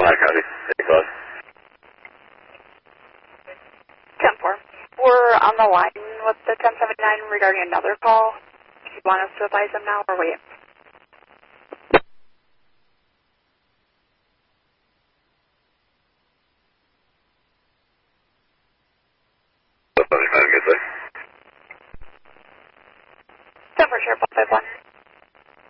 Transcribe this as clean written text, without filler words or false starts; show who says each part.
Speaker 1: Black County. Hey, close.
Speaker 2: 10-4. We're on the line with the 1079 regarding another call. Do you want us to advise them now or wait?
Speaker 1: Good day.
Speaker 2: 10 for sure, 551.